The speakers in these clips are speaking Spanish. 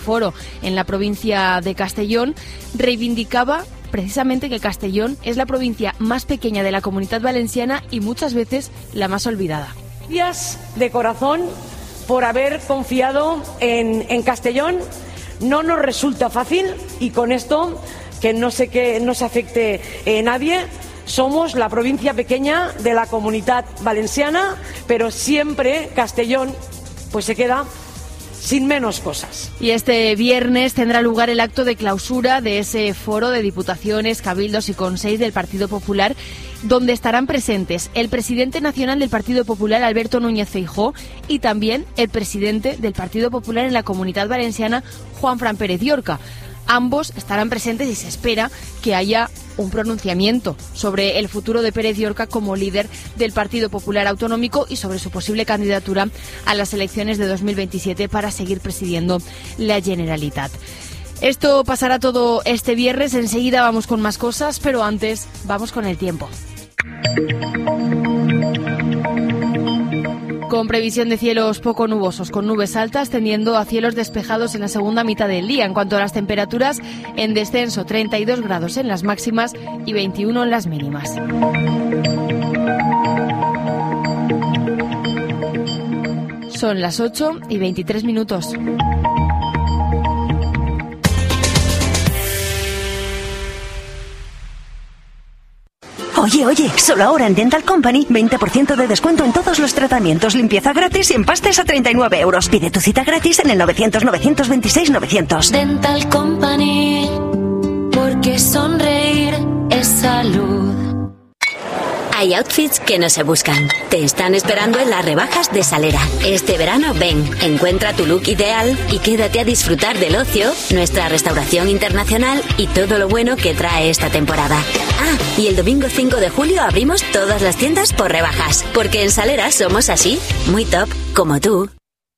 foro en la provincia de Castellón, reivindicaba precisamente que Castellón es la provincia más pequeña de la Comunidad Valenciana y muchas veces la más olvidada. Gracias de corazón por haber confiado en Castellón. No nos resulta fácil y con esto, que no sé que no se afecte nadie, somos la provincia pequeña de la Comunidad Valenciana, pero siempre Castellón pues se queda sin menos cosas. Y este viernes tendrá lugar el acto de clausura de ese foro de diputaciones, cabildos y consells del Partido Popular, donde estarán presentes el presidente nacional del Partido Popular, Alberto Núñez Feijóo, y también el presidente del Partido Popular en la Comunidad Valenciana, Juanfran Pérez Llorca. Ambos estarán presentes y se espera que haya un pronunciamiento sobre el futuro de Pérez Llorca como líder del Partido Popular Autonómico y sobre su posible candidatura a las elecciones de 2027 para seguir presidiendo la Generalitat. Esto pasará todo este viernes, enseguida vamos con más cosas, pero antes vamos con el tiempo. Con previsión de cielos poco nubosos, con nubes altas tendiendo a cielos despejados en la segunda mitad del día. En cuanto a las temperaturas, en descenso, 32 grados en las máximas y 21 en las mínimas. Son las 8:23. Oye, solo ahora en Dental Company, 20% de descuento en todos los tratamientos, limpieza gratis y empastes a 39 euros. Pide tu cita gratis en el 900-926-900. Dental Company, porque sonreír es salud. Hay outfits que no se buscan. Te están esperando en las rebajas de Salera. Este verano ven, encuentra tu look ideal y quédate a disfrutar del ocio, nuestra restauración internacional y todo lo bueno que trae esta temporada. Ah, y el domingo 5 de julio abrimos todas las tiendas por rebajas, porque en Salera somos así, muy top, como tú.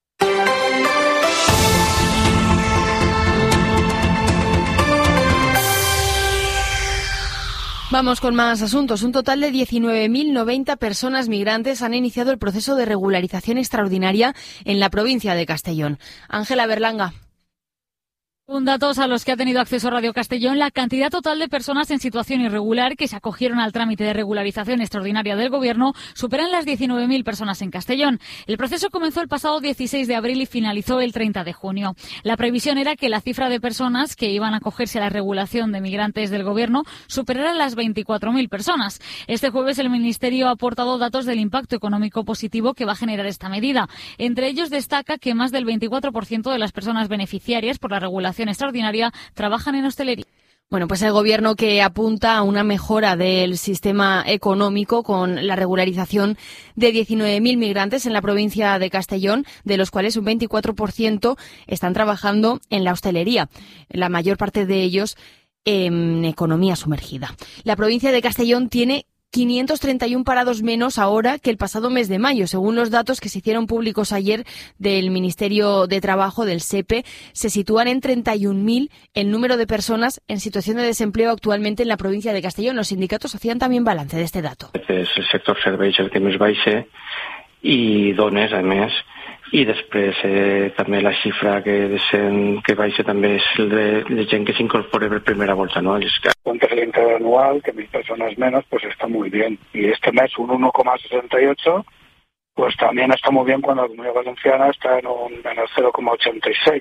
Vamos con más asuntos. Un total de 19.090 personas migrantes han iniciado el proceso de regularización extraordinaria en la provincia de Castellón. Ángela Berlanga. Según datos a los que ha tenido acceso Radio Castellón, la cantidad total de personas en situación irregular que se acogieron al trámite de regularización extraordinaria del Gobierno superan las 19.000 personas en Castellón. El proceso comenzó el pasado 16 de abril y finalizó el 30 de junio. La previsión era que la cifra de personas que iban a acogerse a la regulación de migrantes del Gobierno superara las 24.000 personas. Este jueves el Ministerio ha aportado datos del impacto económico positivo que va a generar esta medida. Entre ellos destaca que más del 24% de las personas beneficiarias por la regulación extraordinaria trabajan en hostelería. Bueno, pues el Gobierno que apunta a una mejora del sistema económico con la regularización de 19.000 migrantes en la provincia de Castellón, de los cuales un 24% están trabajando en la hostelería, la mayor parte de ellos en economía sumergida. La provincia de Castellón tiene 531 parados menos ahora que el pasado mes de mayo. Según los datos que se hicieron públicos ayer del Ministerio de Trabajo, del SEPE, se sitúan en 31.000 el número de personas en situación de desempleo actualmente en la provincia de Castellón. Los sindicatos hacían también balance de este dato. És el sector serveis el que més baixa i dones, a més, i després també la xifra que baixa també és el de gent que s'incorpora per primera volta, ¿no? Contra el interanual, que 1.000 personas menos, pues está muy bien. Y este mes un 1,68, pues también está muy bien cuando la Comunidad Valenciana está en el 0,86.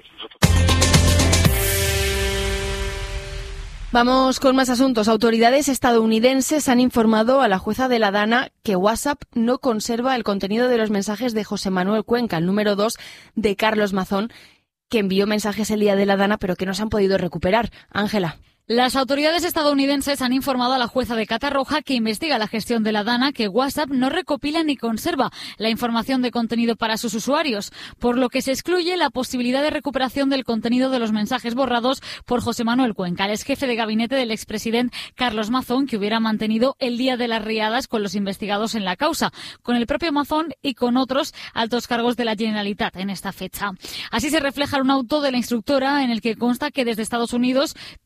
Vamos con más asuntos. Autoridades estadounidenses han informado a la jueza de la DANA que WhatsApp no conserva el contenido de los mensajes de José Manuel Cuenca, el número 2 de Carlos Mazón, que envió mensajes el día de la DANA, pero que no se han podido recuperar. Ángela. Las autoridades estadounidenses han informado a la jueza de Catarroja, que investiga la gestión de la DANA, que WhatsApp no recopila ni conserva la información de contenido para sus usuarios, por lo que se excluye la posibilidad de recuperación del contenido de los mensajes borrados por José Manuel Cuenca, el ex jefe de gabinete del expresidente Carlos Mazón, que hubiera mantenido el día de las riadas con los investigados en la causa, con el propio Mazón y con otros altos cargos de la Generalitat en esta fecha. Así se refleja un auto de la instructora en el que consta que desde Estados Unidos pide confirmación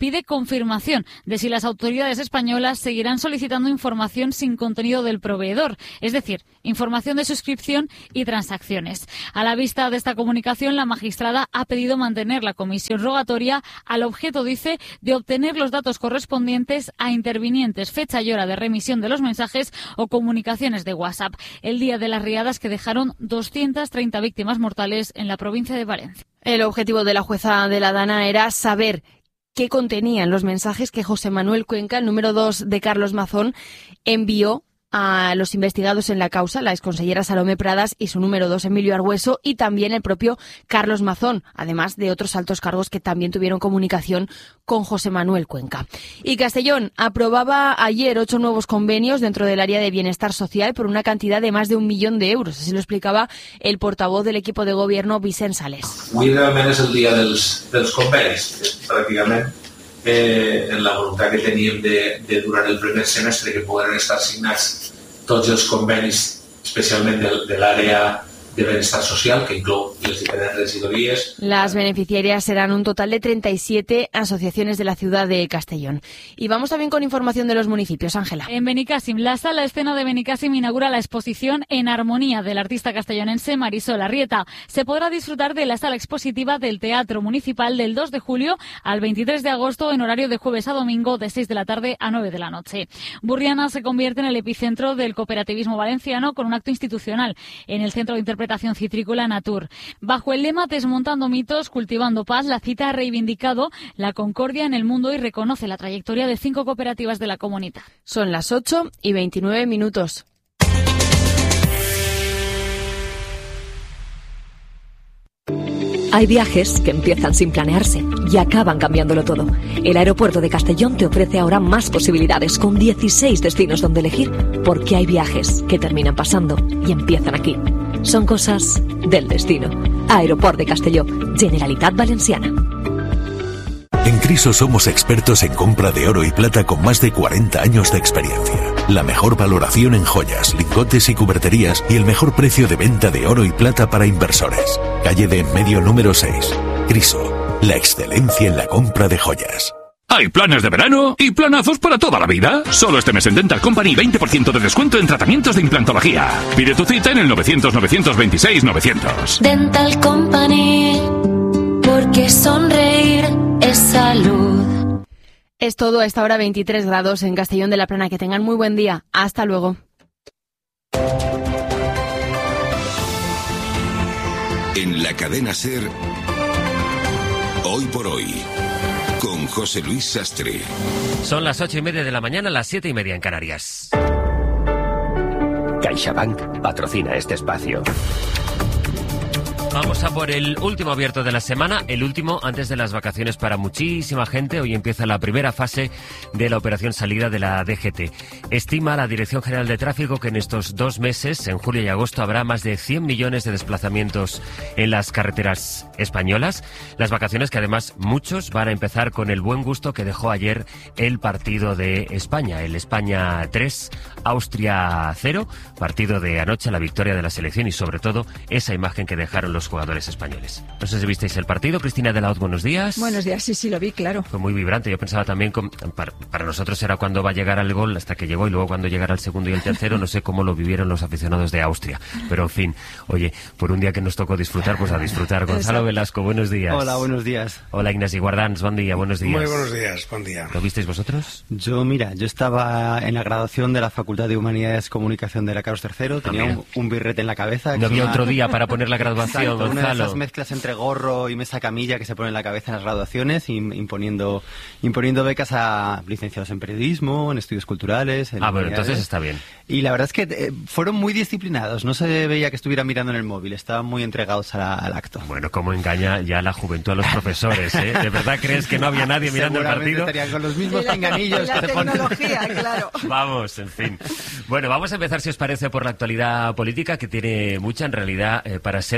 confirmación de si las autoridades españolas seguirán solicitando información sin contenido del proveedor, es decir, información de suscripción y transacciones. A la vista de esta comunicación, la magistrada ha pedido mantener la comisión rogatoria al objeto, dice, de obtener los datos correspondientes a intervinientes, fecha y hora de remisión de los mensajes o comunicaciones de WhatsApp, el día de las riadas que dejaron 230 víctimas mortales en la provincia de Valencia. El objetivo de la jueza de la Dana era saber qué contenían los mensajes que José Manuel Cuenca, el número 2 de Carlos Mazón, envió a los investigados en la causa, la exconsellera Salomé Pradas y su número 2, Emilio Argüeso, y también el propio Carlos Mazón, además de otros altos cargos que también tuvieron comunicación con José Manuel Cuenca. Y Castellón aprobaba ayer 8 nuevos convenios dentro del área de bienestar social por una cantidad de más de 1 millón de euros. Así lo explicaba el portavoz del equipo de gobierno, Vicent Sales. Avui realment és el dia dels convenis, pràcticament. En la voluntat que teníem de durant el primer semestre que pogueren estar signats tots els convenis, especialment de l'àrea de bienestar social, que inclou les diferents regidories. Las beneficiarias serán un total de 37 asociaciones de la ciudad de Castellón. Y vamos también con información de los municipios. Ángela. En Benicàssim, la Sala Escena de Benicàssim inaugura la exposición En Armonía del artista castellonense Marisol Arrieta. Se podrá disfrutar de la sala expositiva del Teatro Municipal del 2 de julio al 23 de agosto en horario de jueves a domingo de 6 de la tarde a 9 de la noche. Burriana se convierte en el epicentro del cooperativismo valenciano con un acto institucional en el Centro de Interpretación Citrícola Natur. Bajo el lema Desmontando mitos, cultivando paz, la cita ha reivindicado la concordia en el mundo y reconoce la trayectoria de 5 cooperativas de la comunidad. Son las 8:29. Hay viajes que empiezan sin planearse y acaban cambiándolo todo. El aeropuerto de Castellón te ofrece ahora más posibilidades con 16 destinos donde elegir, porque hay viajes que terminan pasando y empiezan aquí. Son cosas del destino. Aeroport de Castelló, Generalitat Valenciana. En Criso somos expertos en compra de oro y plata con más de 40 años de experiencia. La mejor valoración en joyas, lingotes y cuberterías y el mejor precio de venta de oro y plata para inversores. Calle de Enmedio número 6. Criso, la excelencia en la compra de joyas. Hay planes de verano y planazos para toda la vida. Solo este mes en Dental Company 20% de descuento en tratamientos de implantología. Pide tu cita en el 900-926-900. Dental Company, porque sonreír es salud. Es todo a esta hora, 23 grados en Castellón de la Plana. Que tengan muy buen día. Hasta luego. En la cadena SER, Hoy por Hoy, con José Luis Sastre. Son las 8:30 de la mañana, las 7:30 en Canarias. CaixaBank patrocina este espacio. Vamos a por el último abierto de la semana, el último antes de las vacaciones para muchísima gente. Hoy empieza la primera fase de la operación salida de la DGT. Estima la Dirección General de Tráfico que en estos 2 meses, en julio y agosto, habrá más de 100 millones de desplazamientos en las carreteras españolas. Las vacaciones que además muchos van a empezar con el buen gusto que dejó ayer el partido de España. El España 3, Austria 0, partido de anoche, la victoria de la selección y sobre todo esa imagen que dejaron los jugadores españoles. No sé si visteis el partido. Cristina de la Hoz, buenos días. Buenos días, sí, lo vi, claro. Fue muy vibrante. Yo pensaba también, para nosotros era cuando va a llegar el gol hasta que llegó y luego cuando llegará el segundo y el tercero. No sé cómo lo vivieron los aficionados de Austria. Pero en fin, oye, por un día que nos tocó disfrutar, pues a disfrutar. Gonzalo Velasco, buenos días. Hola, buenos días. Hola, Ignasi Guardans, buen día, buenos días. Muy buenos días, buen día. ¿Lo visteis vosotros? Yo estaba en la graduación de la Facultad de Humanidades Comunicación de la Carlos III. Tenía un birrete en la cabeza. No había otro día para poner la graduación, exacto, Gonzalo. Una de esas mezclas entre gorro y mesa camilla que se pone en la cabeza en las graduaciones, imponiendo becas a licenciados en periodismo, en estudios culturales. Bueno, entonces está bien. Y la verdad es que fueron muy disciplinados. No se veía que estuvieran mirando en el móvil. Estaban muy entregados al acto. Bueno, cómo engaña ya la juventud a los profesores, ¿eh? ¿De verdad crees que no había nadie mirando el partido? Estarían con los mismos pinganillos que se ponen. Claro. Vamos, en fin. Bueno, vamos a empezar, si os parece, por la actualidad política, que tiene mucha, en realidad, para ser 3 de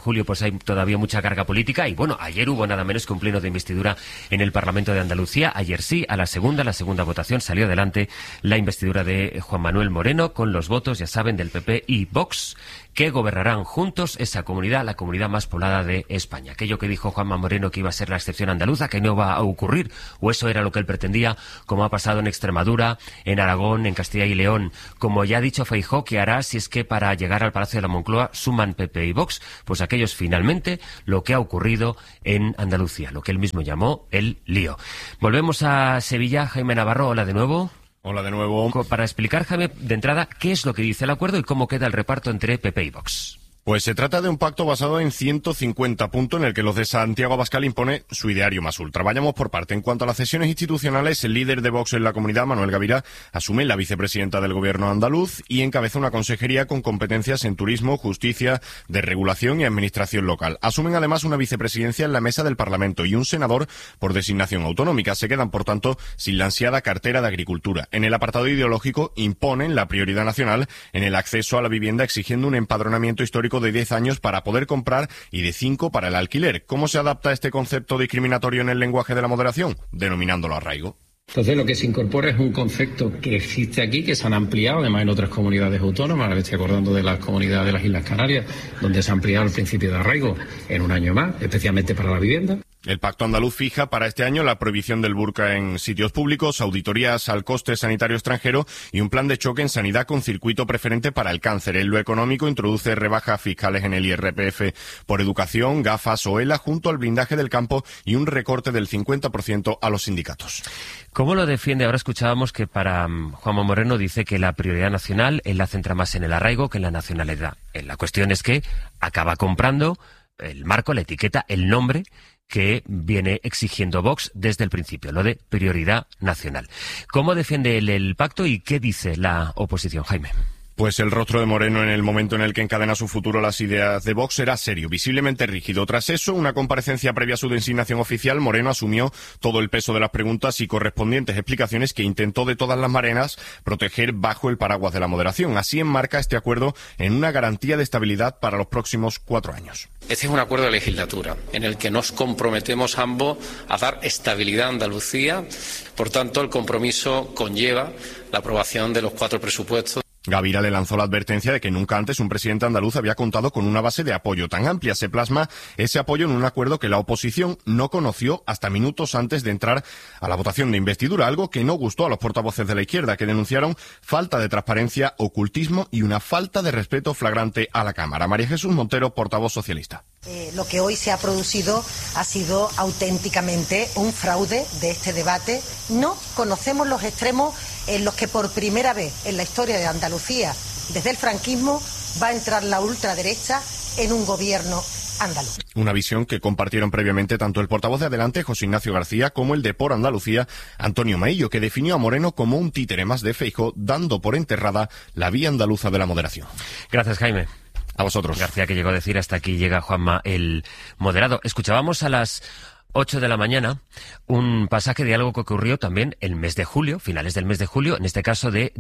julio pues hay todavía mucha carga política y bueno, ayer hubo nada menos que un pleno de investidura en el Parlamento de Andalucía. Ayer sí, a la segunda votación salió adelante la investidura de Juan Manuel Moreno con los votos, ya saben, del PP y Vox, que gobernarán juntos esa comunidad, la comunidad más poblada de España. Aquello que dijo Juanma Moreno que iba a ser la excepción andaluza, que no va a ocurrir, o eso era lo que él pretendía, como ha pasado en Extremadura, en Aragón, en Castilla y León, como ya ha dicho Feijóo que hará si es que para llegar al Palacio de la Moncloa suman PP y Vox, pues aquello es finalmente lo que ha ocurrido en Andalucía, lo que él mismo llamó el lío. Volvemos a Sevilla. Jaime Navarro, hola de nuevo. Hola de nuevo. Para explicar, Jaime, de entrada, qué es lo que dice el acuerdo y cómo queda el reparto entre PP y Vox. Pues se trata de un pacto basado en 150 puntos en el que los de Santiago Abascal impone su ideario más ultra. Vayamos por parte. En cuanto a las cesiones institucionales, el líder de Vox en la comunidad, Manuel Gavira, asume la vicepresidenta del gobierno andaluz y encabeza una consejería con competencias en turismo, justicia, desregulación y administración local. Asumen además una vicepresidencia en la mesa del Parlamento y un senador por designación autonómica. Se quedan, por tanto, sin la ansiada cartera de Agricultura. En el apartado ideológico imponen la prioridad nacional en el acceso a la vivienda, exigiendo un empadronamiento histórico de 10 años para poder comprar y de 5 para el alquiler. ¿Cómo se adapta este concepto discriminatorio en el lenguaje de la moderación? Denominándolo arraigo. Entonces lo que se incorpora es un concepto que existe aquí, que se han ampliado además en otras comunidades autónomas. Ahora me estoy acordando de las comunidades de las Islas Canarias, donde se ha ampliado el principio de arraigo en un año más, especialmente para la vivienda. El pacto andaluz fija para este año la prohibición del burka en sitios públicos, auditorías al coste sanitario extranjero y un plan de choque en sanidad con circuito preferente para el cáncer. En lo económico introduce rebajas fiscales en el IRPF por educación, gafas o ELA junto al blindaje del campo y un recorte del 50% a los sindicatos. ¿Cómo lo defiende? Ahora escuchábamos que para Juanma Moreno dice que la prioridad nacional él la centra más en el arraigo que en la nacionalidad. La cuestión es que acaba comprando el marco, la etiqueta, el nombre que viene exigiendo Vox desde el principio, lo de prioridad nacional. ¿Cómo defiende él el pacto y qué dice la oposición, Jaime? Pues el rostro de Moreno en el momento en el que encadena su futuro las ideas de Vox era serio, visiblemente rígido. Tras eso, una comparecencia previa a su designación oficial, Moreno asumió todo el peso de las preguntas y correspondientes explicaciones que intentó de todas las maneras proteger bajo el paraguas de la moderación. Así enmarca este acuerdo en una garantía de estabilidad para los próximos 4 años. Este es un acuerdo de legislatura en el que nos comprometemos ambos a dar estabilidad a Andalucía. Por tanto, el compromiso conlleva la aprobación de los 4 presupuestos. Gavira le lanzó la advertencia de que nunca antes un presidente andaluz había contado con una base de apoyo tan amplia. Se plasma ese apoyo en un acuerdo que la oposición no conoció hasta minutos antes de entrar a la votación de investidura, algo que no gustó a los portavoces de la izquierda, que denunciaron falta de transparencia, ocultismo y una falta de respeto flagrante a la Cámara. María Jesús Montero, portavoz socialista. Lo que hoy se ha producido ha sido auténticamente un fraude de este debate. No conocemos los extremos en los que por primera vez en la historia de Andalucía, desde el franquismo, va a entrar la ultraderecha en un gobierno andaluz. Una visión que compartieron previamente tanto el portavoz de Adelante, José Ignacio García, como el de Por Andalucía, Antonio Maillo, que definió a Moreno como un títere más de Feijóo, dando por enterrada la vía andaluza de la moderación. Gracias, Jaime. A vosotros. García, que llegó a decir hasta aquí llega Juanma el moderado. Escuchábamos a las 8 de la mañana un pasaje de algo que ocurrió también el mes de julio, finales del mes de julio, en este caso de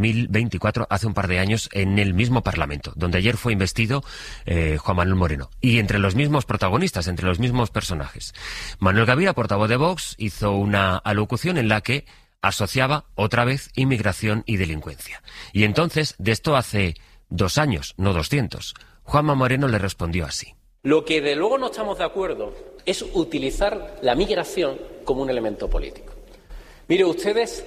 2024, hace un par de años, en el mismo Parlamento, donde ayer fue investido Juan Manuel Moreno. Y entre los mismos protagonistas, entre los mismos personajes. Manuel Gavira, portavoz de Vox, hizo una alocución en la que asociaba otra vez inmigración y delincuencia. Y entonces, de esto hace 2 años, no 200, Juanma Moreno le respondió así. Lo que de luego no estamos de acuerdo es utilizar la migración como un elemento político. Mire, ustedes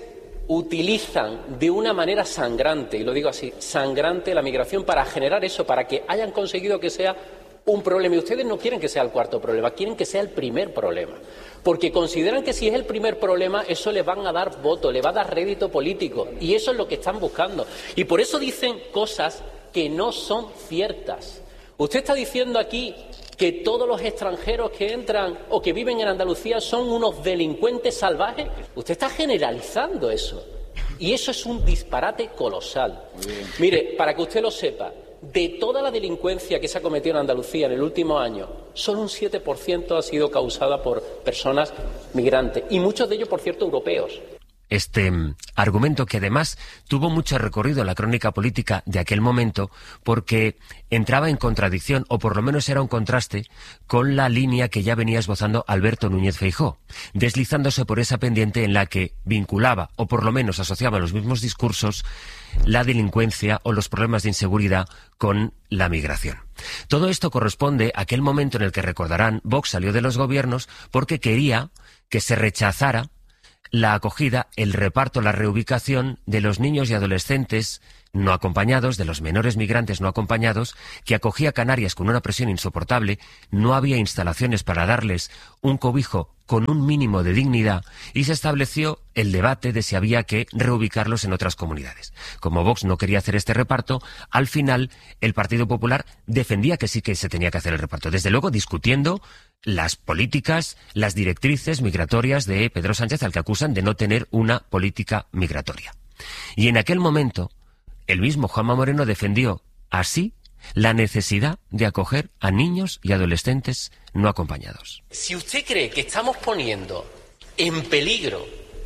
utilizan de una manera sangrante, y lo digo así, sangrante la migración para generar eso, para que hayan conseguido que sea un problema. Y ustedes no quieren que sea el 4.º problema, quieren que sea el primer problema. Porque consideran que si es el primer problema, eso les van a dar voto, le va a dar rédito político. Y eso es lo que están buscando. Y por eso dicen cosas que no son ciertas. Usted está diciendo aquí que todos los extranjeros que entran o que viven en Andalucía son unos delincuentes salvajes. Usted está generalizando eso. Y eso es un disparate colosal. Mire, para que usted lo sepa, de toda la delincuencia que se ha cometido en Andalucía en el último año, solo un 7% ha sido causada por personas migrantes. Y muchos de ellos, por cierto, europeos. este argumento, que además tuvo mucho recorrido en la crónica política de aquel momento, porque entraba en contradicción, o por lo menos era un contraste, con la línea que ya venía esbozando Alberto Núñez Feijóo, deslizándose por esa pendiente en la que vinculaba, o por lo menos asociaba los mismos discursos, la delincuencia o los problemas de inseguridad con la migración. Todo esto corresponde a aquel momento en el que, recordarán, Vox salió de los gobiernos porque quería que se rechazara la acogida, el reparto, la reubicación de los niños y adolescentes no acompañados, de los menores migrantes no acompañados, que acogía Canarias con una presión insoportable. No había instalaciones para darles un cobijo con un mínimo de dignidad, y se estableció el debate de si había que reubicarlos en otras comunidades. Como Vox no quería hacer este reparto, al final el Partido Popular defendía que sí que se tenía que hacer el reparto, desde luego discutiendo las políticas, las directrices migratorias de Pedro Sánchez, al que acusan de no tener una política migratoria. Y en aquel momento, el mismo Juanma Moreno defendió así la necesidad de acoger a niños y adolescentes no acompañados. Si usted cree que estamos poniendo en peligro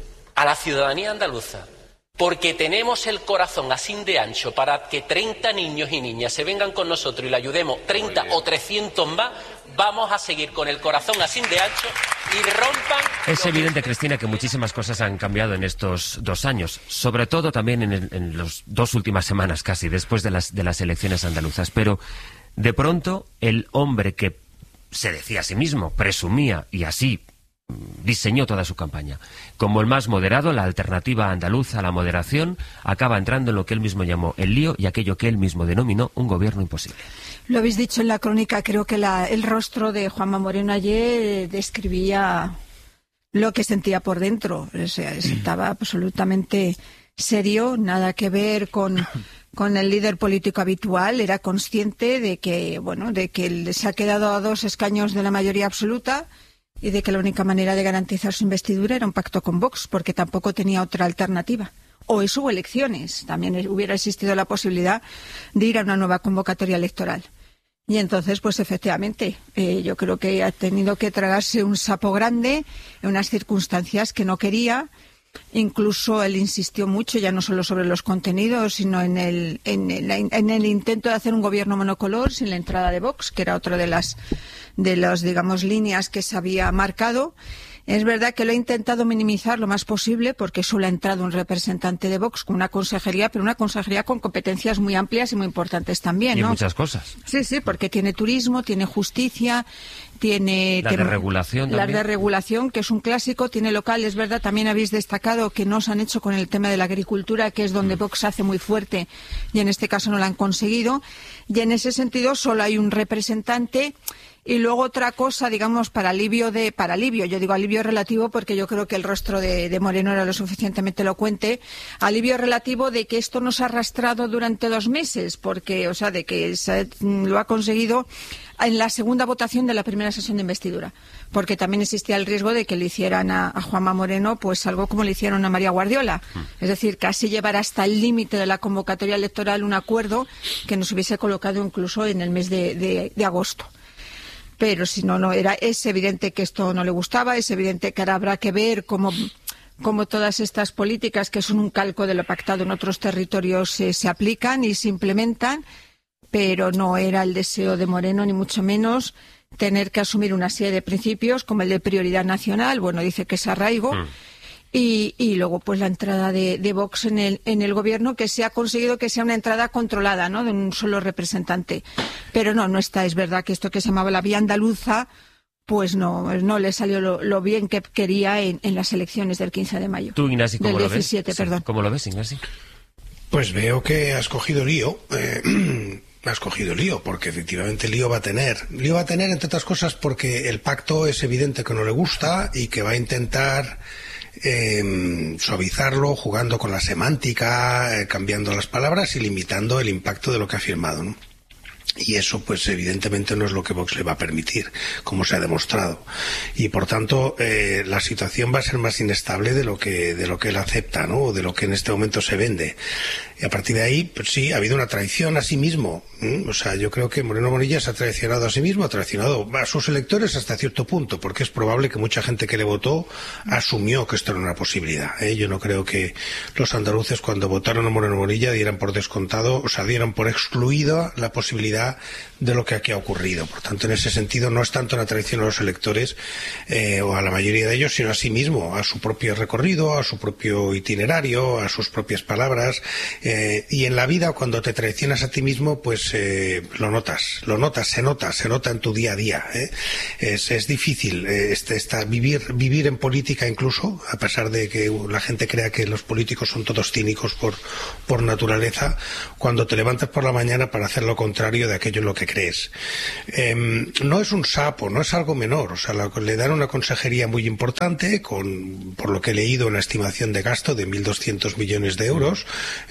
a la ciudadanía andaluza porque tenemos el corazón así de ancho para que 30 niños y niñas se vengan con nosotros y le ayudemos 30 o 300 más, vamos a seguir con el corazón así de ancho y rompan... Es evidente, Cristina, que muchísimas cosas han cambiado en estos 2 años, sobre todo también en las 2 últimas semanas casi, después de las elecciones andaluzas. Pero de pronto el hombre que se decía a sí mismo, presumía y así diseñó toda su campaña como el más moderado, la alternativa andaluza a la moderación, acaba entrando en lo que él mismo llamó el lío y aquello que él mismo denominó un gobierno imposible. Lo habéis dicho en la crónica, creo que el rostro de Juanma Moreno ayer describía lo que sentía por dentro. O sea, estaba absolutamente serio, nada que ver con el líder político habitual. Era consciente de que, bueno, de que se ha quedado a 2 escaños de la mayoría absoluta y de que la única manera de garantizar su investidura era un pacto con Vox, porque tampoco tenía otra alternativa. O eso o elecciones. También hubiera existido la posibilidad de ir a una nueva convocatoria electoral. Y entonces, pues efectivamente, yo creo que ha tenido que tragarse un sapo grande en unas circunstancias que no quería. Incluso él insistió mucho, ya no solo sobre los contenidos, sino en el intento de hacer un gobierno monocolor sin la entrada de Vox, que era otra de las digamos, líneas que se había marcado. Es verdad que lo he intentado minimizar lo más posible, porque solo ha entrado un representante de Vox con una consejería, pero una consejería con competencias muy amplias y muy importantes también, ¿no? Y muchas cosas. Sí, porque tiene turismo, tiene justicia, tiene... La de regulación también. La de regulación, que es un clásico, tiene local. Es verdad, también habéis destacado que no se han hecho con el tema de la agricultura, que es donde Vox hace muy fuerte, y en este caso no lo han conseguido. Y en ese sentido solo hay un representante. Y luego otra cosa, digamos, para alivio, yo digo alivio relativo porque yo creo que el rostro de Moreno era lo suficientemente elocuente, alivio relativo de que esto no se ha arrastrado durante 2 meses, porque, o sea, de que lo ha conseguido en la segunda votación de la primera sesión de investidura, porque también existía el riesgo de que le hicieran a Juanma Moreno pues algo como le hicieron a María Guardiola, es decir, casi llevar hasta el límite de la convocatoria electoral un acuerdo que nos hubiese colocado incluso en el mes de agosto. Pero si no, es evidente que esto no le gustaba, es evidente que ahora habrá que ver cómo todas estas políticas, que son un calco de lo pactado en otros territorios, se aplican y se implementan, pero no era el deseo de Moreno, ni mucho menos, tener que asumir una serie de principios, como el de prioridad nacional, bueno, dice que es arraigo, y luego pues la entrada de Vox en el gobierno, que se ha conseguido que sea una entrada controlada, ¿no?, de un solo representante. Pero no está, es verdad que esto que se llamaba la vía andaluza, pues no le salió lo bien que quería en las elecciones del 15 de mayo. ¿Tú, Ignasi, cómo del lo 17, ves? perdón. Sí. ¿Cómo lo ves, Ignasi? Pues veo que has cogido lío. Has cogido lío, porque efectivamente lío va a tener, entre otras cosas, porque el pacto es evidente que no le gusta y que va a intentar suavizarlo jugando con la semántica, cambiando las palabras y limitando el impacto de lo que ha firmado, ¿no? Y eso, pues evidentemente no es lo que Vox le va a permitir, como se ha demostrado. Y por tanto, la situación va a ser más inestable de lo que él acepta, ¿no?, o de lo que en este momento se vende. Y a partir de ahí, pues sí, ha habido una traición a sí mismo. O sea, yo creo que Moreno Bonilla se ha traicionado a sí mismo, ha traicionado a sus electores hasta cierto punto, porque es probable que mucha gente que le votó asumió que esto era una posibilidad. Yo no creo que los andaluces, cuando votaron a Moreno Bonilla, dieran por descontado, o sea, dieran por excluida la posibilidad de lo que aquí ha ocurrido. Por tanto, en ese sentido, no es tanto una traición a los electores o a la mayoría de ellos, sino a sí mismo, a su propio recorrido, a su propio itinerario, a sus propias palabras. Y en la vida, cuando te traicionas a ti mismo, pues lo notas, se nota en tu día a día. Es difícil vivir en política, incluso, a pesar de que la gente crea que los políticos son todos cínicos por naturaleza, cuando te levantas por la mañana para hacer lo contrario de aquello en lo que crees. No es un sapo, no es algo menor, o sea, le dan una consejería muy importante, por lo que he leído, una estimación de gasto de 1.200 millones de euros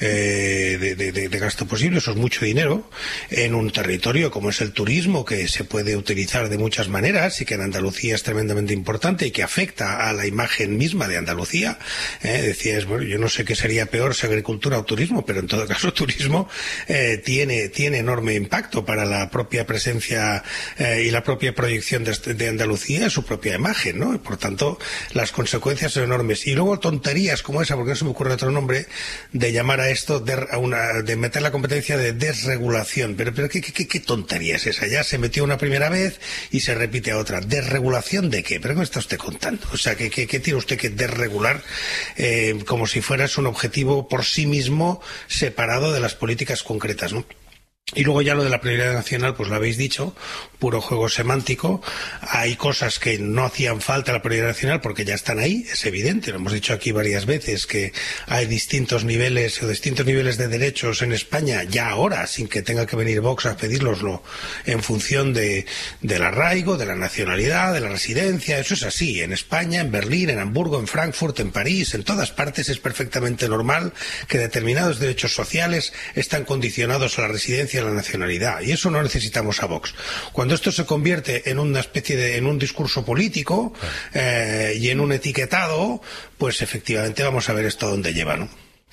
de gasto posible. Eso es mucho dinero en un territorio como es el turismo, que se puede utilizar de muchas maneras y que en Andalucía es tremendamente importante y que afecta a la imagen misma de Andalucía. Decías, bueno, yo no sé qué sería peor, si agricultura o turismo, pero en todo caso turismo tiene enorme impacto para la propia presencia y la propia proyección de Andalucía, su propia imagen, ¿no? Y por tanto, las consecuencias son enormes. Y luego tonterías como esa, porque no se me ocurre otro nombre, de llamar a esto, de meter la competencia de desregulación. Pero ¿qué tontería es esa? Ya se metió una primera vez y se repite a otra. ¿Desregulación de qué? ¿Pero qué me está usted contando? O sea, ¿qué tiene usted que desregular como si fueras un objetivo por sí mismo separado de las políticas concretas, ¿no? Y luego ya lo de la prioridad nacional, pues lo habéis dicho, puro juego semántico. Hay cosas que no hacían falta a la prioridad nacional porque ya están ahí, es evidente. Lo hemos dicho aquí varias veces, que hay distintos niveles de derechos en España, ya ahora, sin que tenga que venir Vox a pedírnoslo, en función del arraigo, de la nacionalidad, de la residencia. Eso es así. En España, en Berlín, en Hamburgo, en Frankfurt, en París, en todas partes es perfectamente normal que determinados derechos sociales están condicionados a la residencia, a la nacionalidad, y eso no necesitamos a Vox. Cuando esto se convierte en una especie en un discurso político y en un etiquetado, pues efectivamente vamos a ver esto a dónde lleva, ¿no?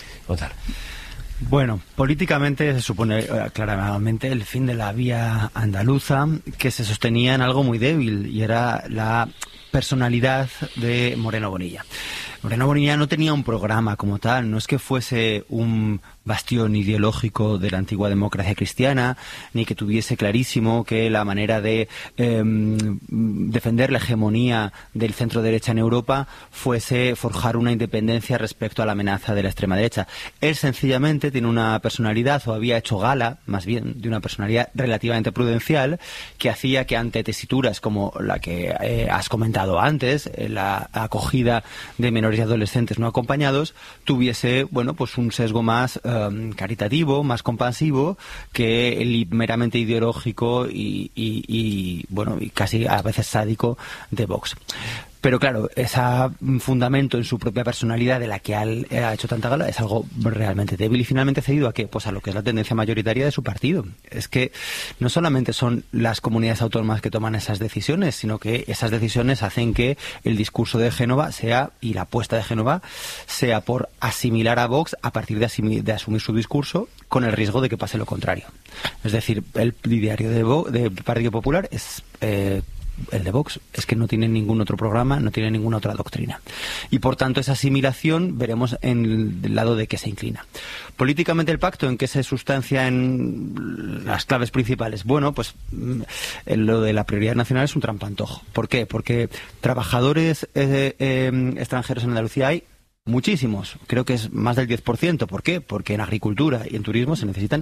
Bueno, políticamente se supone claramente el fin de la vía andaluza, que se sostenía en algo muy débil, y era la personalidad de Moreno Bonilla. Moreno Bonilla no tenía un programa como tal, no es que fuese un bastión ideológico de la antigua democracia cristiana, ni que tuviese clarísimo que la manera de defender la hegemonía del centro derecha en Europa fuese forjar una independencia respecto a la amenaza de la extrema derecha. Él sencillamente tiene una personalidad, o había hecho gala, más bien, de una personalidad relativamente prudencial, que hacía que ante tesituras como la que has comentado antes, la acogida de menores y adolescentes no acompañados, tuviese, bueno, pues un sesgo más caritativo, más compasivo que el meramente ideológico y bueno, y casi a veces sádico de Vox. Pero claro, ese fundamento en su propia personalidad, de la que ha hecho tanta gala, es algo realmente débil, y finalmente cedido ¿a qué? Pues a lo que es la tendencia mayoritaria de su partido. Es que no solamente son las comunidades autónomas que toman esas decisiones, sino que esas decisiones hacen que el discurso de Génova y la apuesta de Génova sea por asimilar a Vox a partir de asumir su discurso, con el riesgo de que pase lo contrario. Es decir, el diario del Partido Popular es el de Vox, es que no tiene ningún otro programa, no tiene ninguna otra doctrina. Y por tanto esa asimilación veremos en el lado de que se inclina. Políticamente el pacto, ¿en qué se sustancia en las claves principales? Bueno, pues lo de la prioridad nacional es un trampantojo. ¿Por qué? Porque trabajadores extranjeros en Andalucía hay muchísimos, creo que es más del 10%. ¿Por qué? Porque en agricultura y en turismo se necesitan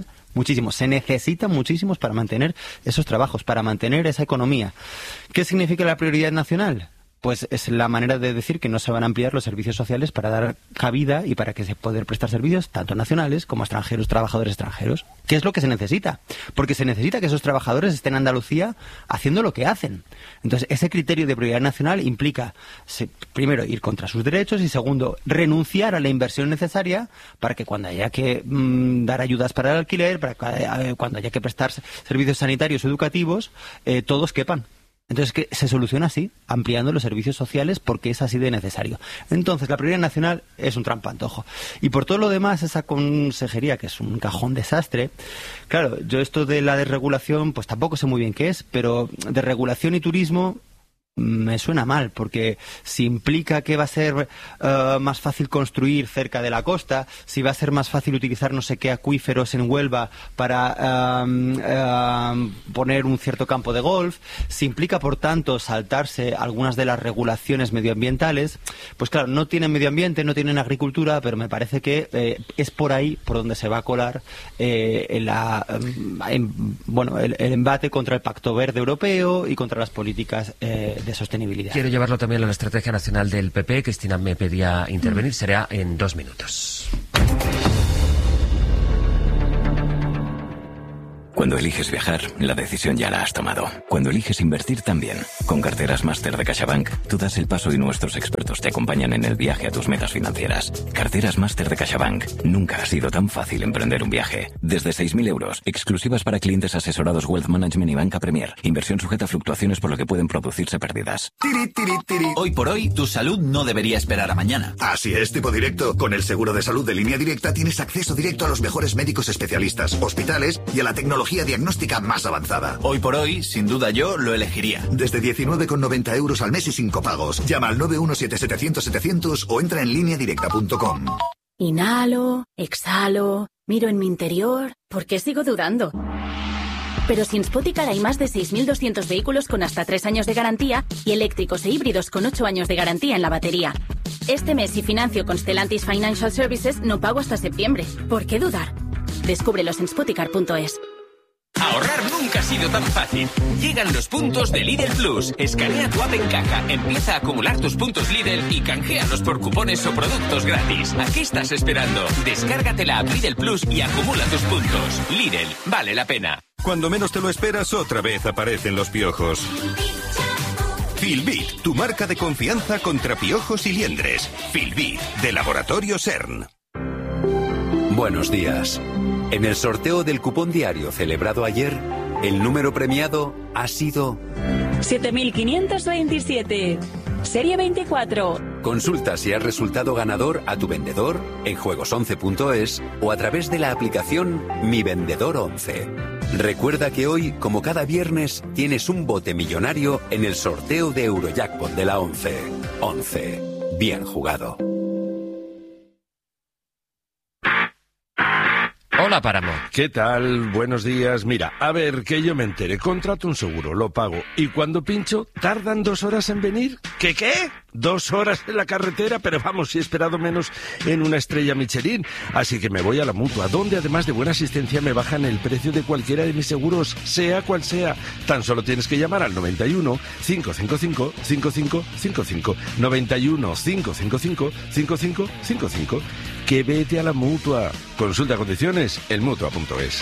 muchísimos para mantener esos trabajos, para mantener esa economía. ¿Qué significa la prioridad nacional? Pues es la manera de decir que no se van a ampliar los servicios sociales para dar cabida y para que se puedan prestar servicios tanto nacionales como extranjeros, trabajadores extranjeros. ¿Qué es lo que se necesita? Porque se necesita que esos trabajadores estén en Andalucía haciendo lo que hacen. Entonces, ese criterio de prioridad nacional implica, primero, ir contra sus derechos, y segundo, renunciar a la inversión necesaria para que cuando haya que dar ayudas para el alquiler, cuando haya que prestar servicios sanitarios o educativos, todos quepan. Entonces, que se soluciona así, ampliando los servicios sociales porque es así de necesario. Entonces, la prioridad nacional es un trampantojo. Y por todo lo demás, esa consejería, que es un cajón desastre, claro, yo esto de la desregulación, pues tampoco sé muy bien qué es, pero desregulación y turismo me suena mal, porque si implica que va a ser más fácil construir cerca de la costa, si va a ser más fácil utilizar no sé qué acuíferos en Huelva para poner un cierto campo de golf, si implica, por tanto, saltarse algunas de las regulaciones medioambientales, pues claro, no tienen medio ambiente, no tienen agricultura, pero me parece que es por ahí por donde se va a colar el embate contra el Pacto Verde Europeo y contra las políticas de sostenibilidad. Quiero llevarlo también a la estrategia nacional del PP. Cristina me pedía intervenir. Será en 2 minutos. Cuando eliges viajar, la decisión ya la has tomado. Cuando eliges invertir también. Con carteras máster de CaixaBank, tú das el paso y nuestros expertos te acompañan en el viaje a tus metas financieras. Carteras máster de CaixaBank. Nunca ha sido tan fácil emprender un viaje. Desde 6.000 euros, exclusivas para clientes asesorados Wealth Management y Banca Premier. Inversión sujeta a fluctuaciones por lo que pueden producirse pérdidas. Tiri, tiri, tiri. Hoy por hoy, tu salud no debería esperar a mañana. Así es, tipo directo. Con el seguro de salud de Línea Directa tienes acceso directo a los mejores médicos especialistas, hospitales y a la tecnología diagnóstica más avanzada. Hoy por hoy, sin duda yo lo elegiría. Desde 19,90 euros al mes y sin copagos. Llama al 917-700-700 o entra en lineadirecta.com. Inhalo, exhalo, miro en mi interior. ¿Por qué sigo dudando? Pero si en Spoticar hay más de 6.200 vehículos con hasta 3 años de garantía y eléctricos e híbridos con 8 años de garantía en la batería. Este mes, si financio con Stellantis Financial Services, no pago hasta septiembre. ¿Por qué dudar? Descúbrelos en spoticar.es. Ahorrar nunca ha sido tan fácil. Llegan los puntos de Lidl Plus. Escanea tu app en caja, empieza a acumular tus puntos Lidl y canjealos por cupones o productos gratis. ¿A qué estás esperando? Descárgate la app Lidl Plus y acumula tus puntos. Lidl, vale la pena. Cuando menos te lo esperas, otra vez aparecen los piojos. Filbit, tu marca de confianza contra piojos y liendres. Filbit, de Laboratorio CERN. Buenos días. En el sorteo del cupón diario celebrado ayer, el número premiado ha sido 7527, serie 24. Consulta si has resultado ganador a tu vendedor en juegos11.es o a través de la aplicación Mi Vendedor 11. Recuerda que hoy, como cada viernes, tienes un bote millonario en el sorteo de Eurojackpot de la 11. 11. Bien jugado. Hola, Páramo. ¿Qué tal? Buenos días. Mira, a ver, que yo me entere. Contrato un seguro, lo pago. Y cuando pincho, ¿tardan 2 horas en venir? ¿Qué? 2 horas en la carretera, pero vamos, si he esperado menos en una estrella Michelin. Así que me voy a la Mutua, donde además de buena asistencia me bajan el precio de cualquiera de mis seguros, sea cual sea. Tan solo tienes que llamar al 91 555 5555. 91 555 5555. Que vete a la Mutua. Consulta condiciones en Mutua.es.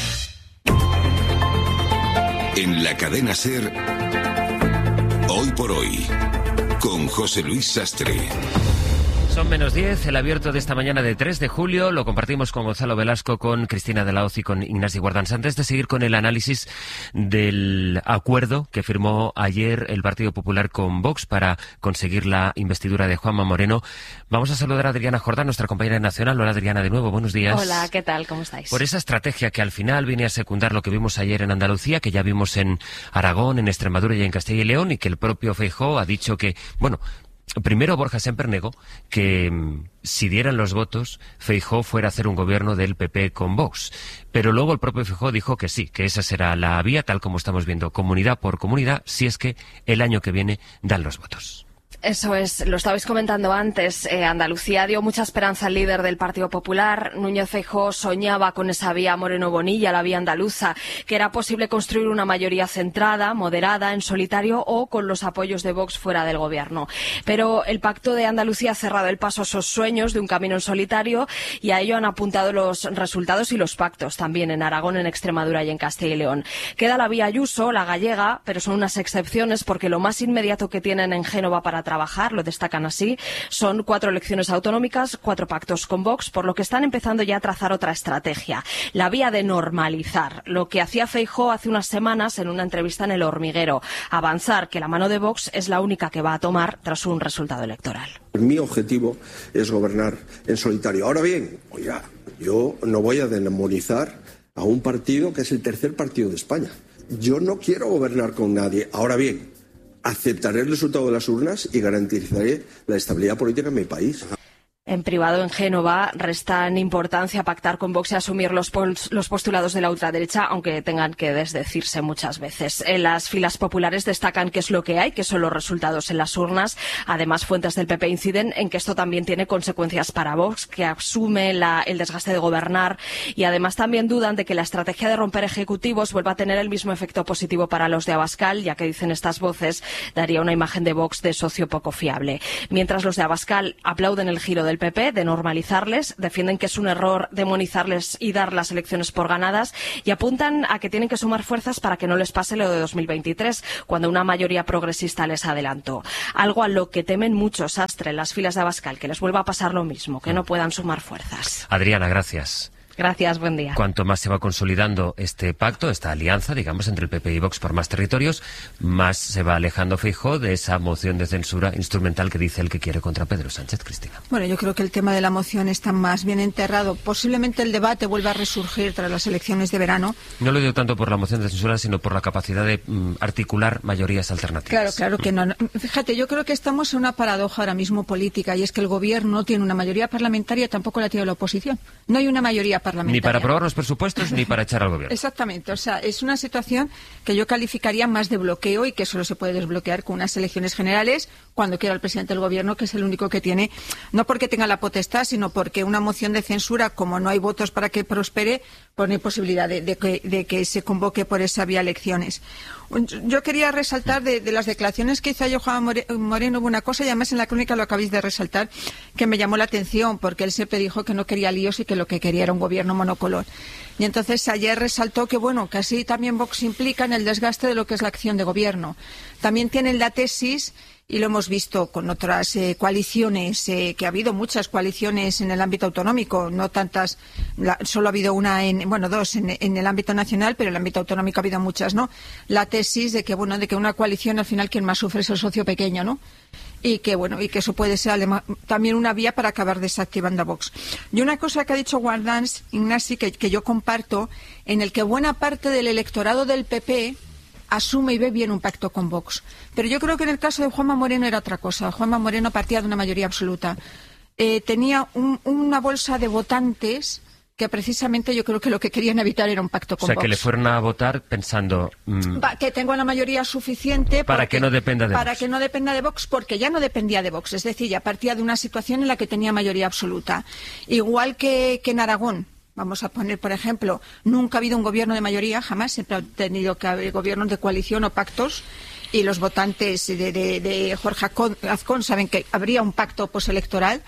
En la cadena SER, Hoy por Hoy, con José Luis Sastre. Son menos 10, el abierto de esta mañana de 3 de julio, lo compartimos con Gonzalo Velasco, con Cristina de la Hoz y con Ignasi Guardans. Antes de seguir con el análisis del acuerdo que firmó ayer el Partido Popular con Vox para conseguir la investidura de Juanma Moreno, vamos a saludar a Adriana Jordán, nuestra compañera nacional. Hola, Adriana, de nuevo, buenos días. Hola, ¿qué tal? ¿Cómo estáis? Por esa estrategia que al final viene a secundar lo que vimos ayer en Andalucía, que ya vimos en Aragón, en Extremadura y en Castilla y León, y que el propio Feijóo ha dicho que, bueno, primero Borja Sémper negó que si dieran los votos, Feijóo fuera a hacer un gobierno del PP con Vox. Pero luego el propio Feijóo dijo que sí, que esa será la vía, tal como estamos viendo, comunidad por comunidad, si es que el año que viene dan los votos. Eso es, lo estabais comentando antes. Andalucía dio mucha esperanza al líder del Partido Popular. Núñez Feijóo soñaba con esa vía Moreno-Bonilla, la vía andaluza, que era posible construir una mayoría centrada, moderada, en solitario o con los apoyos de Vox fuera del gobierno. Pero el Pacto de Andalucía ha cerrado el paso a esos sueños de un camino en solitario y a ello han apuntado los resultados y los pactos también en Aragón, en Extremadura y en Castilla y León. Queda la vía Ayuso, la gallega, pero son unas excepciones porque lo más inmediato que tienen en Génova para trabajar, lo destacan así. Son 4 elecciones autonómicas, 4 pactos con Vox, por lo que están empezando ya a trazar otra estrategia, la vía de normalizar, lo que hacía Feijóo hace unas semanas en una entrevista en El Hormiguero, avanzar que la mano de Vox es la única que va a tomar tras un resultado electoral. Mi objetivo es gobernar en solitario. Ahora bien, oiga, yo no voy a demonizar a un partido que es el tercer partido de España. Yo no quiero gobernar con nadie. Ahora bien, aceptaré el resultado de las urnas y garantizaré la estabilidad política en mi país. En privado, en Génova, restan importancia a pactar con Vox y asumir los postulados de la ultraderecha, aunque tengan que desdecirse muchas veces. En las filas populares destacan qué es lo que hay, que son los resultados en las urnas. Además, fuentes del PP inciden en que esto también tiene consecuencias para Vox, que asume el desgaste de gobernar, y además también dudan de que la estrategia de romper ejecutivos vuelva a tener el mismo efecto positivo para los de Abascal, ya que dicen estas voces, daría una imagen de Vox de socio poco fiable. Mientras los de Abascal aplauden el giro del PP de normalizarles, defienden que es un error demonizarles y dar las elecciones por ganadas, y apuntan a que tienen que sumar fuerzas para que no les pase lo de 2023, cuando una mayoría progresista les adelantó. Algo a lo que temen muchos, Sastre, en las filas de Abascal, que les vuelva a pasar lo mismo, que no puedan sumar fuerzas. Adriana, gracias. Gracias, buen día. Cuanto más se va consolidando este pacto, esta alianza, digamos, entre el PP y Vox por más territorios, más se va alejando Feijóo de esa moción de censura instrumental que dice el que quiere contra Pedro Sánchez. Cristina. Bueno, yo creo que el tema de la moción está más bien enterrado. Posiblemente el debate vuelva a resurgir tras las elecciones de verano. No lo digo tanto por la moción de censura, sino por la capacidad de articular mayorías alternativas. Claro que no. Fíjate, yo creo que estamos en una paradoja ahora mismo política, y es que el gobierno no tiene una mayoría parlamentaria, tampoco la tiene la oposición. No hay una mayoría parlamentaria. Ni para aprobar los presupuestos ni para echar al gobierno. Exactamente, o sea, es una situación que yo calificaría más de bloqueo, y que solo se puede desbloquear con unas elecciones generales cuando quiera el presidente del gobierno, que es el único que tiene, no porque tenga la potestad, sino porque una moción de censura, como no hay votos para que prospere, pues no hay posibilidad de que se convoque por esa vía elecciones. Yo quería resaltar de las declaraciones que hizo ayer Juan Moreno una cosa, y además en la crónica lo acabáis de resaltar, que me llamó la atención, porque él siempre dijo que no quería líos y que lo que quería era un gobierno monocolor. Y entonces ayer resaltó que, bueno, que así también Vox implica en el desgaste de lo que es la acción de gobierno. También tienen la tesis, y lo hemos visto con otras coaliciones, que ha habido muchas coaliciones en el ámbito autonómico, no tantas, solo ha habido dos en el ámbito nacional, pero en el ámbito autonómico ha habido muchas, ¿no? La tesis de que, bueno, de que una coalición al final quien más sufre es el socio pequeño, ¿no? Y que, bueno, y que eso puede ser también una vía para acabar desactivando a Vox. Y una cosa que ha dicho Guardans, Ignasi, que yo comparto, en el que buena parte del electorado del PP asume y ve bien un pacto con Vox. Pero yo creo que en el caso de Juanma Moreno era otra cosa. Juanma Moreno partía de una mayoría absoluta. Tenía una bolsa de votantes que precisamente yo creo que lo que querían evitar era un pacto con Vox. O sea, que le fueron a votar pensando que tengo la mayoría suficiente para que no dependa de Vox. Para que no dependa de Vox, porque ya no dependía de Vox. Es decir, ya partía de una situación en la que tenía mayoría absoluta. Igual que en Aragón. Vamos a poner, por ejemplo, nunca ha habido un gobierno de mayoría, jamás. Siempre ha tenido que haber gobiernos de coalición o pactos, y los votantes de Jorge Azcón saben que habría un pacto postelectoral.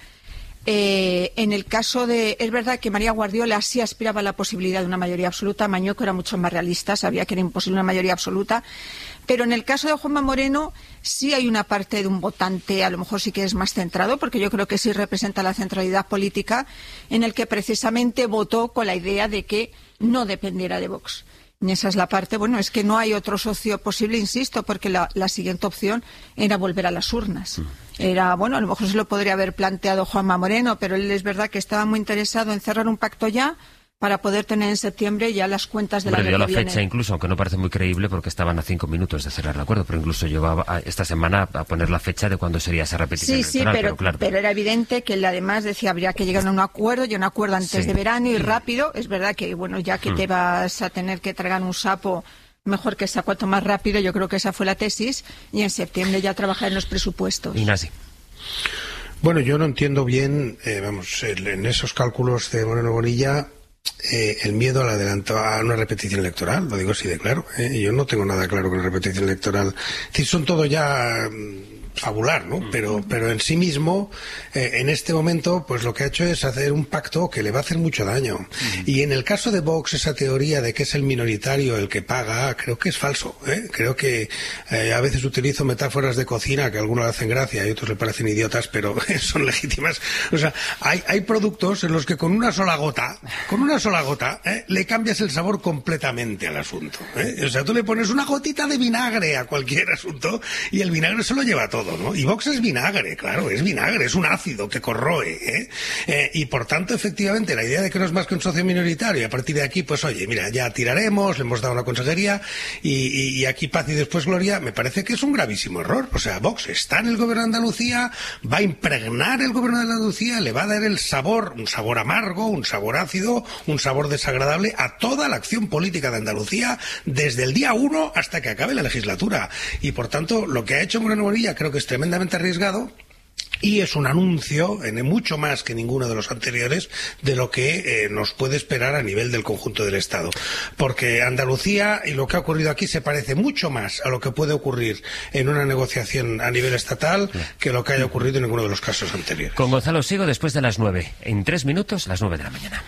En el caso es verdad que María Guardiola sí aspiraba a la posibilidad de una mayoría absoluta. Mañueco era mucho más realista, sabía que era imposible una mayoría absoluta. Pero en el caso de Juanma Moreno sí hay una parte de un votante, a lo mejor sí que es más centrado, porque yo creo que sí representa la centralidad política, en el que precisamente votó con la idea de que no dependiera de Vox. Y esa es la parte, bueno, es que no hay otro socio posible, insisto, porque la siguiente opción era volver a las urnas. Era, bueno, a lo mejor se lo podría haber planteado Juanma Moreno, pero él es verdad que estaba muy interesado en cerrar un pacto ya, para poder tener en septiembre ya las cuentas del año que viene. Dio la fecha incluso, aunque no parece muy creíble, porque estaban a 5 minutos de cerrar el acuerdo, pero incluso llegó esta semana a poner la fecha de cuándo sería esa repetición electoral. Sí, pero era evidente que él además decía habría que llegar a un acuerdo, y un acuerdo antes de verano y rápido. Es verdad que, bueno, ya que te vas a tener que tragar un sapo, mejor que sea cuanto más rápido. Yo creo que esa fue la tesis, y en septiembre ya trabajar en los presupuestos. Ignasi. Bueno, yo no entiendo bien, en esos cálculos de Moreno Bonilla, el miedo al adelanto a una repetición electoral, lo digo así de claro. Yo no tengo nada claro con la repetición electoral. Es decir, son todo ya fabular, ¿no? Pero en sí mismo, en este momento, pues lo que ha hecho es hacer un pacto que le va a hacer mucho daño. Y en el caso de Vox, esa teoría de que es el minoritario el que paga, creo que es falso, ¿eh? Creo que a veces utilizo metáforas de cocina que a algunos le hacen gracia y a otros le parecen idiotas, pero son legítimas. O sea, hay productos en los que con una sola gota, le cambias el sabor completamente al asunto, ¿eh? O sea, tú le pones una gotita de vinagre a cualquier asunto y el vinagre se lo lleva todo, ¿no? Y Vox es vinagre, claro, es vinagre, es un ácido que corroe, ¿eh? Y por tanto, efectivamente, la idea de que no es más que un socio minoritario, y a partir de aquí, pues oye, mira, ya tiraremos, le hemos dado una consejería y aquí paz y después gloria, me parece que es un gravísimo error. O sea, Vox está en el gobierno de Andalucía, va a impregnar el gobierno de Andalucía, le va a dar el sabor, un sabor amargo, un sabor ácido, un sabor desagradable a toda la acción política de Andalucía desde el día 1 hasta que acabe la legislatura. Y por tanto, lo que ha hecho Moreno Bonilla creo que es tremendamente arriesgado. Y es un anuncio, mucho más que ninguno de los anteriores, de lo que nos puede esperar a nivel del conjunto del Estado. Porque Andalucía y lo que ha ocurrido aquí se parece mucho más a lo que puede ocurrir en una negociación a nivel estatal que lo que haya ocurrido en ninguno de los casos anteriores. Con Gonzalo sigo después de las 9. En 3 minutos, las 9 de la mañana.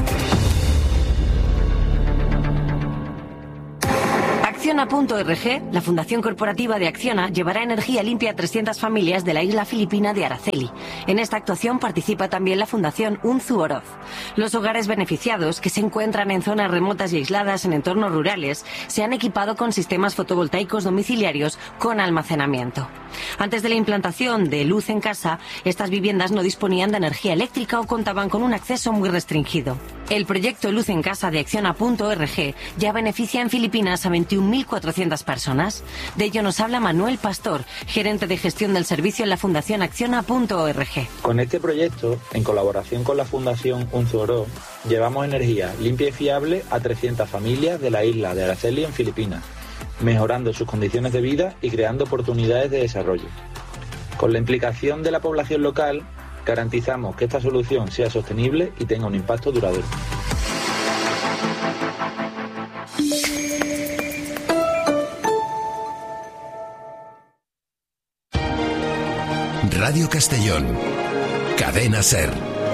Acciona.org, la fundación corporativa de Acciona, llevará energía limpia a 300 familias de la isla filipina de Araceli. En esta actuación participa también la fundación Unzu Oroz. Los hogares beneficiados, que se encuentran en zonas remotas y aisladas en entornos rurales, se han equipado con sistemas fotovoltaicos domiciliarios con almacenamiento. Antes de la implantación de Luz en Casa, estas viviendas no disponían de energía eléctrica o contaban con un acceso muy restringido. El proyecto Luz en Casa de Acciona.org ya beneficia en Filipinas a 21.400 personas. De ello nos habla Manuel Pastor, gerente de gestión del servicio en la Fundación Acciona.org. Con este proyecto, en colaboración con la Fundación Unzu Oroz, llevamos energía limpia y fiable a 300 familias de la isla de Araceli en Filipinas, mejorando sus condiciones de vida y creando oportunidades de desarrollo. Con la implicación de la población local, garantizamos que esta solución sea sostenible y tenga un impacto duradero. Radio Castellón, Cadena SER.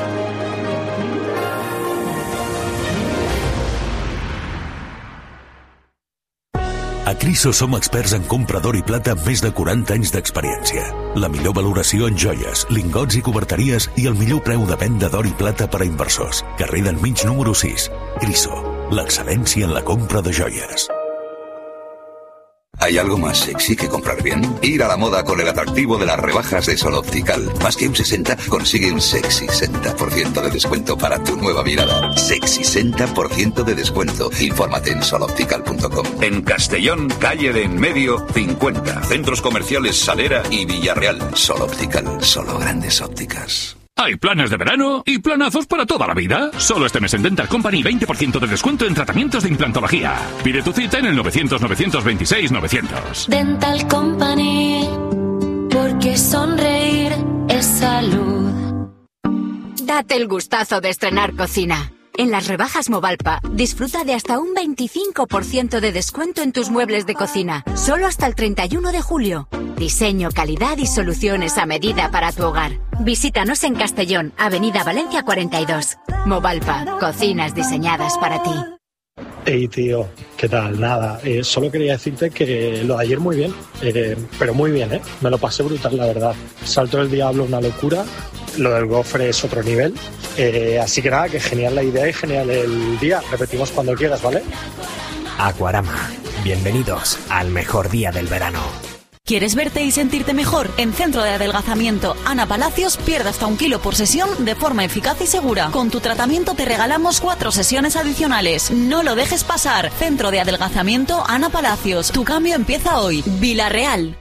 A Criso som experts en compra d'or i plata amb més de 40 anys d'experiència. La millor valoració en joies, lingots i coberteries i el millor preu de venda d'or i plata per a inversors. Carrer d'Enmig número 6. Criso, l'excel·lència en la compra de joies. ¿Hay algo más sexy que comprar bien? Ir a la moda con el atractivo de las rebajas de Sol Optical. Más que un 60, consigue un sexy 60% de descuento para tu nueva mirada. Sexy 60% de descuento. Infórmate en soloptical.com. En Castellón, calle de Enmedio, 50. Centros comerciales Salera y Villarreal. Sol Optical, solo grandes ópticas. Hay planes de verano y planazos para toda la vida. Solo este mes en Dental Company 20% de descuento en tratamientos de implantología. Pide tu cita en el 900-926-900. Dental Company, porque sonreír es salud. Date el gustazo de estrenar cocina. En las rebajas Movalpa, disfruta de hasta un 25% de descuento en tus muebles de cocina. Solo hasta el 31 de julio. Diseño, calidad y soluciones a medida para tu hogar. Visítanos en Castellón, Avenida Valencia 42. Movalpa, cocinas diseñadas para ti. Hey tío, ¿qué tal? Nada, solo quería decirte que lo de ayer muy bien, pero muy bien, me lo pasé brutal, la verdad. Salto del diablo, una locura, lo del gofre es otro nivel, así que nada, que genial la idea y genial el día. Repetimos cuando quieras, ¿vale? Aquarama, bienvenidos al mejor día del verano. ¿Quieres verte y sentirte mejor? En Centro de Adelgazamiento Ana Palacios pierde hasta 1 kilo por sesión de forma eficaz y segura. Con tu tratamiento te regalamos 4 sesiones adicionales. No lo dejes pasar. Centro de Adelgazamiento Ana Palacios. Tu cambio empieza hoy. Villarreal.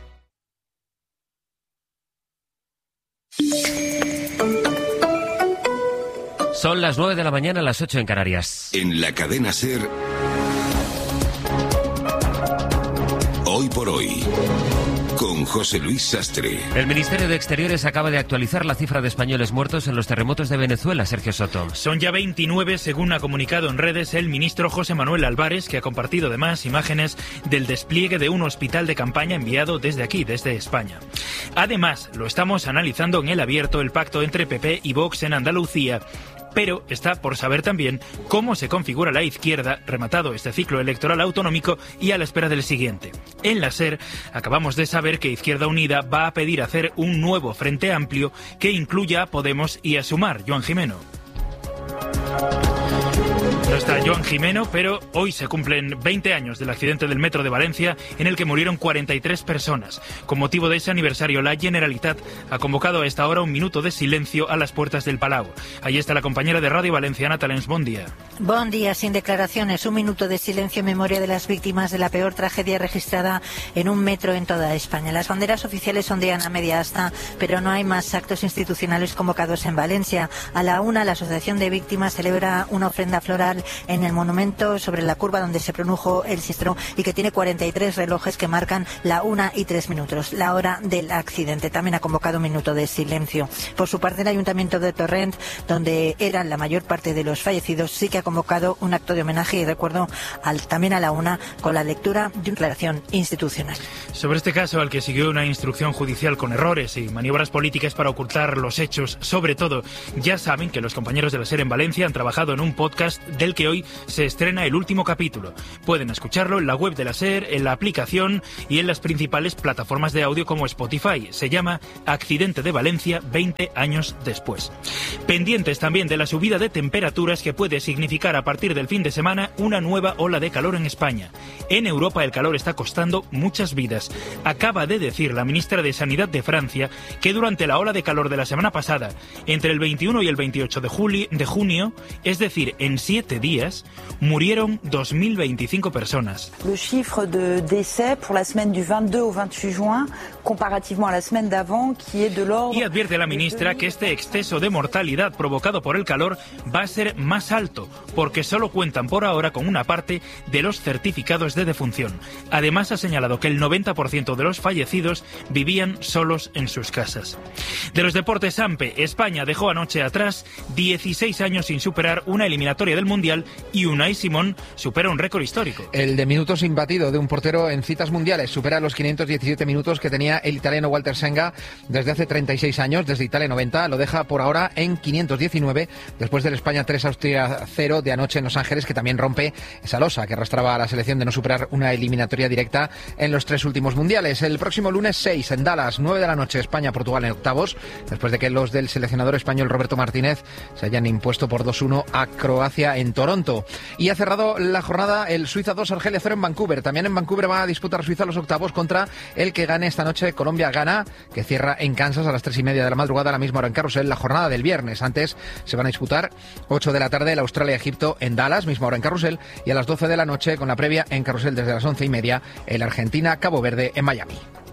Son las 9 de la mañana, las 8 en Canarias. En la cadena SER, Hoy por Hoy, con José Luis Sastre. El Ministerio de Exteriores acaba de actualizar la cifra de españoles muertos en los terremotos de Venezuela. Sergio Soto. Son ya 29, según ha comunicado en redes el ministro José Manuel Álvarez, que ha compartido además imágenes del despliegue de un hospital de campaña enviado desde aquí, desde España. Además, lo estamos analizando en El Abierto, el pacto entre PP y Vox en Andalucía. Pero está por saber también cómo se configura la izquierda, rematado este ciclo electoral autonómico y a la espera del siguiente. En la SER acabamos de saber que Izquierda Unida va a pedir hacer un nuevo frente amplio que incluya a Podemos y a Sumar. Joan Jimeno. No está Joan Jimeno, pero hoy se cumplen 20 años del accidente del metro de Valencia en el que murieron 43 personas. Con motivo de ese aniversario, la Generalitat ha convocado a esta hora un minuto de silencio a las puertas del Palau. Ahí está la compañera de Radio Valenciana, Talens. Bon día. Bon día, sin declaraciones. Un minuto de silencio en memoria de las víctimas de la peor tragedia registrada en un metro en toda España. Las banderas oficiales ondean a media asta, pero no hay más actos institucionales convocados en Valencia. A la 1, la Asociación de Víctimas celebra una ofrenda floral en el monumento sobre la curva donde se produjo el siniestro y que tiene 43 relojes que marcan la 1:03, la hora del accidente. También ha convocado un minuto de silencio. Por su parte, el Ayuntamiento de Torrent, donde eran la mayor parte de los fallecidos, sí que ha convocado un acto de homenaje y recuerdo también a la 1 con la lectura de una declaración institucional. Sobre este caso, al que siguió una instrucción judicial con errores y maniobras políticas para ocultar los hechos, sobre todo, ya saben que los compañeros de la SER en Valencia han trabajado en un podcast del que hoy se estrena el último capítulo. Pueden escucharlo en la web de la SER, en la aplicación y en las principales plataformas de audio como Spotify. Se llama Accidente de Valencia 20 años después. Pendientes también de la subida de temperaturas que puede significar a partir del fin de semana una nueva ola de calor en España. En Europa el calor está costando muchas vidas. Acaba de decir la ministra de Sanidad de Francia que durante la ola de calor de la semana pasada, entre el 21 y el 28 de junio, es decir, en 7 días, murieron 2.025 personas. Le chiffre de décès pour la semaine du 22 au 28 juin, comparativement a la semaine d'avant, qui est de l'ordre... Y advierte la ministra que este exceso de mortalidad provocado por el calor va a ser más alto, porque solo cuentan por ahora con una parte de los certificados de defunción. Además, ha señalado que el 90% de los fallecidos vivían solos en sus casas. De los deportes, AMPE, España dejó anoche atrás 16 años sin superar una eliminatoria del Mundial y Unai Simón supera un récord histórico. El de minutos imbatido de un portero en citas mundiales supera los 517 minutos que tenía el italiano Walter Senga desde hace 36 años, desde Italia 90, lo deja por ahora en 519 después del España 3 Austria 0 de anoche en Los Ángeles, que también rompe esa losa que arrastraba a la selección de no superar una eliminatoria directa en los 3 últimos mundiales. El próximo lunes 6 en Dallas, 9 de la noche, España-Portugal en octavos, después de que los del seleccionador español Roberto Martínez se hayan impuesto por 2-1 a Croacia en Toronto. Y ha cerrado la jornada el Suiza 2, Argelia 0 en Vancouver. También en Vancouver va a disputar Suiza los octavos contra el que gane esta noche Colombia-Ghana, que cierra en Kansas a las 3:30 de la madrugada, a la misma hora en Carrusel, la jornada del viernes. Antes se van a disputar 8 de la tarde el Australia-Egipto en Dallas, misma hora en Carrusel, y a las 12 de la noche con la previa en Carrusel desde las 11:30 el Argentina-Cabo Verde en Miami.